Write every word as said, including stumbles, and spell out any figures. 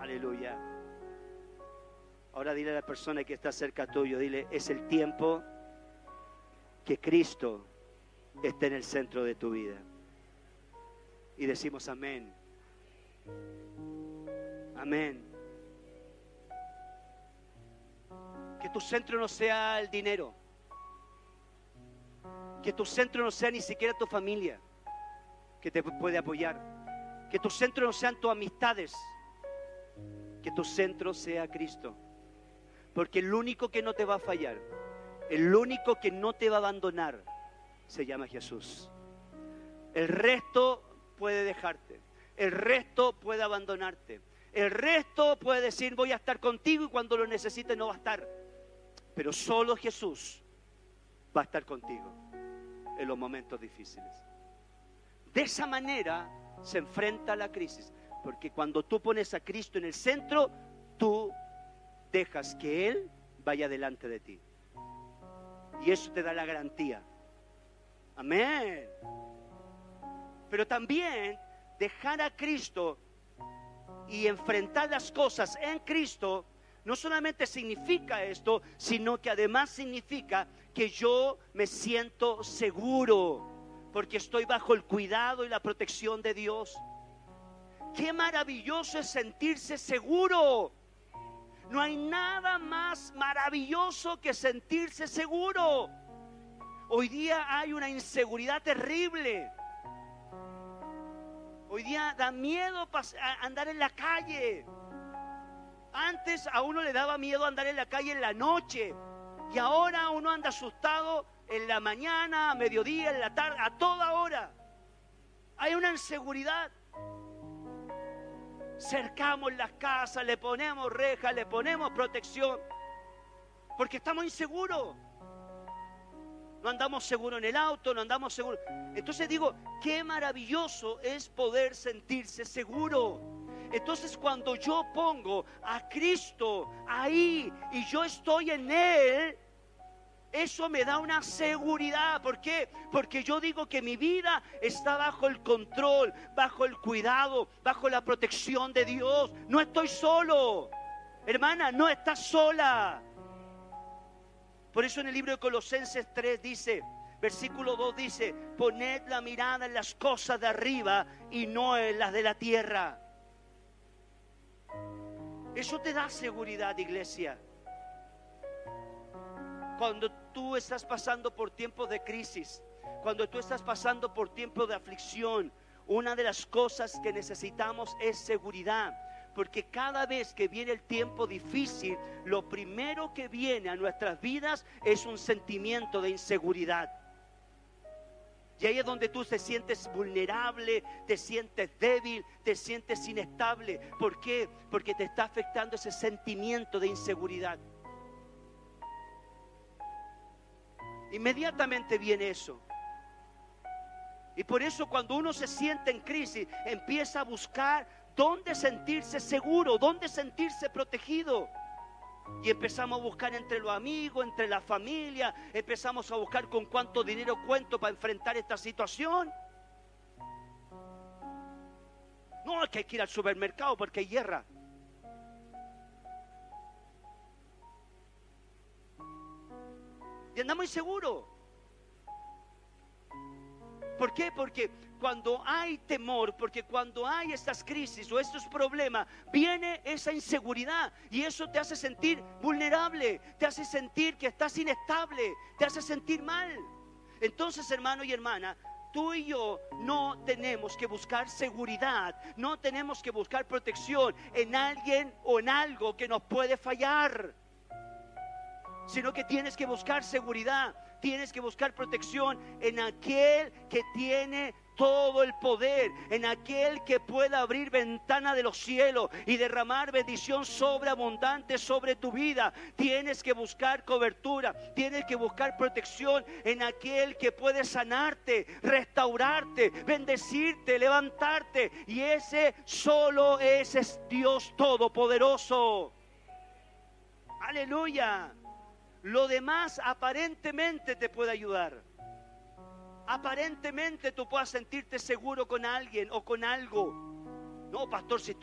Aleluya. Ahora dile a la persona que está cerca tuyo, dile, es el tiempo que Cristo esté en el centro de tu vida. Y decimos amén. Amén. Que tu centro no sea el dinero. Que tu centro no sea ni siquiera tu familia que te puede apoyar. Que tu centro no sean tus amistades. Que tu centro sea Cristo. Porque el único que no te va a fallar, el único que no te va a abandonar, se llama Jesús. El resto puede dejarte. El resto puede abandonarte. El resto puede decir voy a estar contigo y cuando lo necesites no va a estar. Pero solo Jesús va a estar contigo en los momentos difíciles. De esa manera se enfrenta la crisis. Porque cuando tú pones a Cristo en el centro, tú dejas que Él vaya delante de ti. Y eso te da la garantía. Amén. Pero también dejar a Cristo y enfrentar las cosas en Cristo no solamente significa esto, sino que además significa que yo me siento seguro porque estoy bajo el cuidado y la protección de Dios. Qué maravilloso es sentirse seguro. No hay nada más maravilloso que sentirse seguro. Hoy día hay una inseguridad terrible. Hoy día da miedo andar en la calle. Antes a uno le daba miedo andar en la calle en la noche. Y ahora uno anda asustado en la mañana, a mediodía, en la tarde, a toda hora. Hay una inseguridad. Cercamos las casas, le ponemos rejas, le ponemos protección. Porque estamos inseguros. No andamos seguros en el auto, no andamos seguros. Entonces digo, qué maravilloso es poder sentirse seguro. Entonces cuando yo pongo a Cristo ahí y yo estoy en Él, eso me da una seguridad. ¿Por qué? Porque yo digo que mi vida está bajo el control, bajo el cuidado, bajo la protección de Dios. No estoy solo. Hermana, no estás sola. Por eso en el libro de Colosenses tres dice, versículo dos dice, poned la mirada en las cosas de arriba y no en las de la tierra. Eso te da seguridad, iglesia. Cuando tú estás pasando por tiempos de crisis, cuando tú estás pasando por tiempos de aflicción, una de las cosas que necesitamos es seguridad. Porque cada vez que viene el tiempo difícil, lo primero que viene a nuestras vidas es un sentimiento de inseguridad. Y ahí es donde tú te sientes vulnerable, te sientes débil, te sientes inestable. ¿Por qué? Porque te está afectando ese sentimiento de inseguridad. Inmediatamente viene eso. Y por eso cuando uno se siente en crisis, empieza a buscar dónde sentirse seguro, dónde sentirse protegido. Y empezamos a buscar entre los amigos, entre la familia, empezamos a buscar con cuánto dinero cuento para enfrentar esta situación. No, es que hay que ir al supermercado porque hay guerra. Y andamos inseguros. ¿Por qué? Porque cuando hay temor, porque cuando hay estas crisis o estos problemas, viene esa inseguridad y eso te hace sentir vulnerable, te hace sentir que estás inestable, te hace sentir mal. Entonces, hermano y hermana, tú y yo no tenemos que buscar seguridad, no tenemos que buscar protección en alguien o en algo que nos puede fallar, sino que tienes que buscar seguridad, tienes que buscar protección en aquel que tiene todo el poder, en aquel que pueda abrir ventana de los cielos y derramar bendición sobreabundante sobre tu vida. Tienes que buscar cobertura, tienes que buscar protección en aquel que puede sanarte, restaurarte, bendecirte, levantarte, y ese solo es, es Dios Todopoderoso. Aleluya. Lo demás aparentemente te puede ayudar. Aparentemente tú puedas sentirte seguro con alguien o con algo. No, pastor, si